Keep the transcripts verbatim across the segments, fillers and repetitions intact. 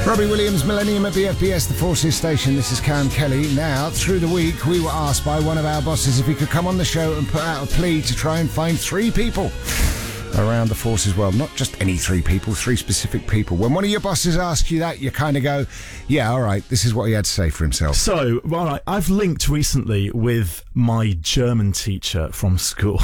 Robbie Williams, Millennium at the F B S, the Forces station. This is Karen Kelly. Now, through the week, we were asked by one of our bosses if he could come on the show and put out a plea to try and find three people around the Forces world. Not just any three people, three specific people. When one of your bosses asks you that, you kind of go, yeah, all right, this is what he had to say for himself. So, all right, I've linked recently with my German teacher from school.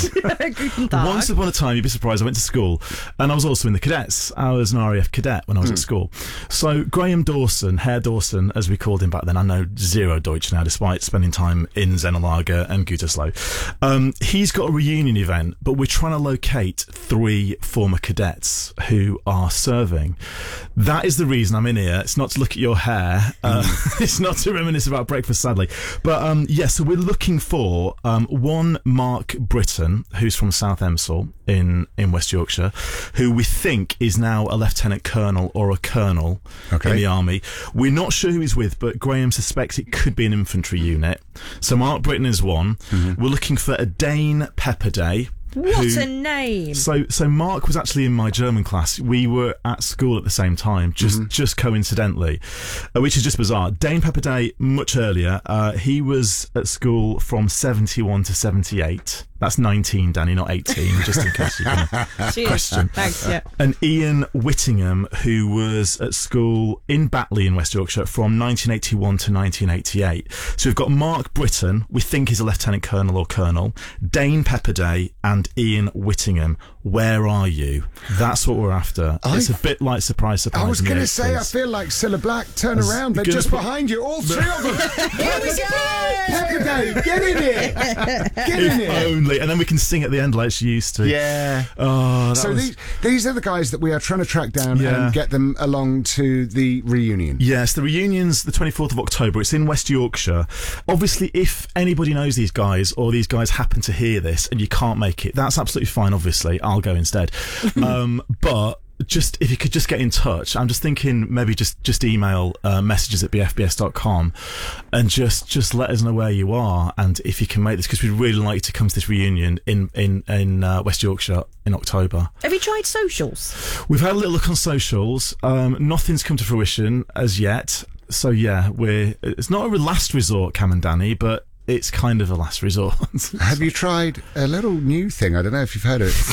Once upon a time, you'd be surprised, I went to school, and I was also in the cadets. I was an R A F cadet when I was mm. at school. So Graham Dawson, Herr Dawson, as we called him back then, I know zero Deutsch now, despite spending time in Zenelager and Gütersloh. Um, he's got a reunion event, but we're trying to locate three former cadets who are serving. That is the reason I'm in here. It's not to look at your hair. Uh, mm. It's not to reminisce about breakfast, sadly. But um, yeah, so we're looking for um, one Mark Britton, who's from South Emsall in, in West Yorkshire, who we think is now a lieutenant colonel or a colonel okay. in the army. We're not sure who he's with, but Graham suspects it could be an infantry unit. So Mark Britton is one. Mm-hmm. We're looking for a Dane Pepperday. What who, a name! So, so Mark was actually in my German class. We were at school at the same time, just mm-hmm. just coincidentally, uh, which is just bizarre. Dane Pepperday, much earlier. Uh, he was at school from seventy-one to seventy-eight. That's nineteen, Danny, not eighteen, just in case you can question. Thanks, yeah. And Ian Whittingham, who was at school in Batley in West Yorkshire from nineteen eighty-one to nineteen eighty-eight. So we've got Mark Britton, we think he's a lieutenant colonel or colonel, Dane Pepperday, and Ian Whittingham. Where are you? That's what we're after. I, it's a bit like Surprise, Surprise. I was going to say, I feel like Cilla Black, turn As around, they're just put, behind you, all three of them. Pepperday, get in here. Get in if here. Only. And then we can sing at the end like she used to. Yeah. Oh, that so was... these, these are the guys that we are trying to track down yeah. and get them along to the reunion. Yes, the reunion's the twenty-fourth of October. It's in West Yorkshire. Obviously, if anybody knows these guys or these guys happen to hear this and you can't make it, that's absolutely fine, obviously. I'll go instead. um, but just if you could just get in touch. I'm just thinking maybe just just email uh, messages at b f b s dot com and just just let us know where you are and if you can make this, because we'd really like you to come to this reunion in in in uh, West Yorkshire in October. Have you tried socials? We've had a little look on socials. Um, nothing's come to fruition as yet. So yeah, we're it's not a last resort, Cam and Danny, but it's kind of a last resort. Have you tried a little new thing? I don't know if you've heard of it.